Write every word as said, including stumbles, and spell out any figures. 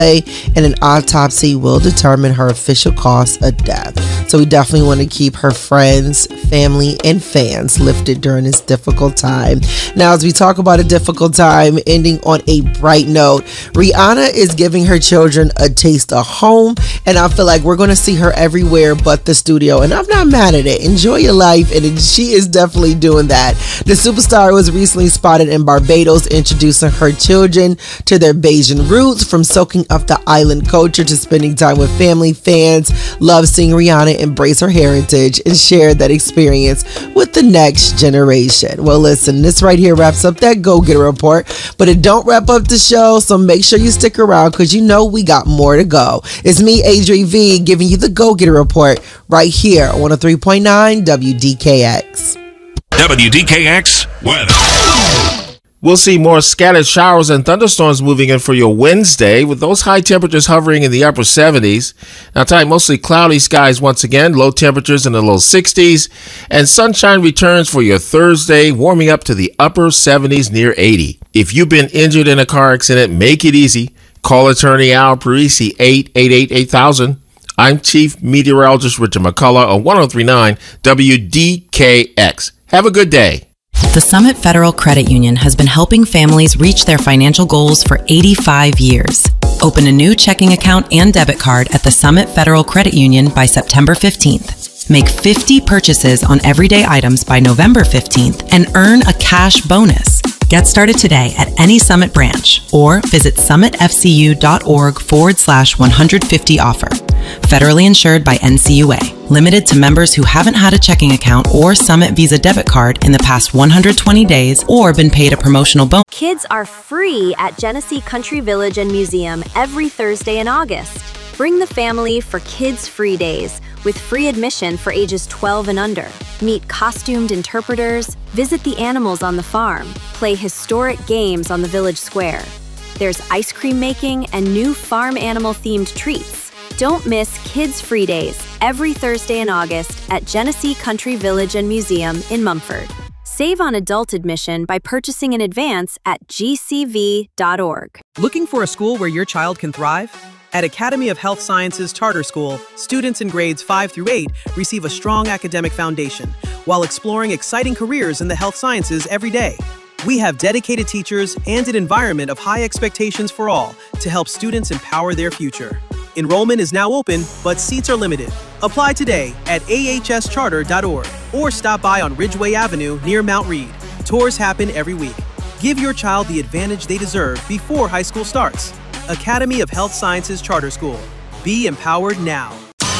and an autopsy will determine her official cause of death. So we definitely want to keep her friends, family, and fans lifted during this difficult time. Now, as we talk about a difficult time ending on a bright note, Rihanna is giving her children a taste of home, and I feel like we're going to see her everywhere but the studio, and I'm not mad at it. Enjoy your life, and she is definitely doing that. The superstar was recently spotted in Barbados introducing her children to their Bajan roots. From soaking up the island culture to spending time with family, fans love seeing Rihanna embrace her heritage and share that experience with the next generation. Well, listen, this right here wraps up that Go Getter Report, but it don't wrap up the show, so make sure you stick around because you know we got more to go. It's me, Adri V, giving you the Go Getter Report right here on one oh three point nine W D K X. W D K X weather. We'll see more scattered showers and thunderstorms moving in for your Wednesday, with those high temperatures hovering in the upper seventies. Now tonight, mostly cloudy skies once again, low temperatures in the low sixties, and sunshine returns for your Thursday, warming up to the upper seventies near eighty. If you've been injured in a car accident, make it easy. Call attorney Al Parisi, eight eight eight, eight thousand. I'm Chief Meteorologist Richard McCullough on one oh three point nine W D K X. Have a good day. The Summit Federal Credit Union has been helping families reach their financial goals for eighty-five years. Open a new checking account and debit card at the Summit Federal Credit Union by September fifteenth. Make fifty purchases on everyday items by November fifteenth and earn a cash bonus. Get started today at any Summit branch or visit summitfcu.org forward slash 150 offer. Federally insured by N C U A. Limited to members who haven't had a checking account or Summit Visa debit card in the past one hundred twenty days or been paid a promotional bonus. Kids are free at Genesee Country Village and Museum every Thursday in August. Bring the family for Kids Free Days with free admission for ages twelve and under. Meet costumed interpreters, visit the animals on the farm, play historic games on the village square. There's ice cream making and new farm animal themed treats. Don't miss Kids Free Days every Thursday in August at Genesee Country Village and Museum in Mumford. Save on adult admission by purchasing in advance at g c v dot org. Looking for a school where your child can thrive? At Academy of Health Sciences Charter School, students in grades five through eight receive a strong academic foundation while exploring exciting careers in the health sciences every day. We have dedicated teachers and an environment of high expectations for all to help students empower their future. Enrollment is now open, but seats are limited. Apply today at a h s charter dot org or stop by on Ridgeway Avenue near Mount Reed. Tours happen every week. Give your child the advantage they deserve before high school starts. Academy of Health Sciences Charter School. Be empowered now.